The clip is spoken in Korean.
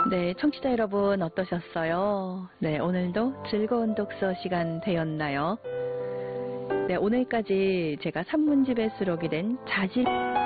네, 청취자 여러분 어떠셨어요? 네, 오늘도 즐거운 독서 시간 되었나요? 네, 오늘까지 제가 산문집에 수록이 된 자질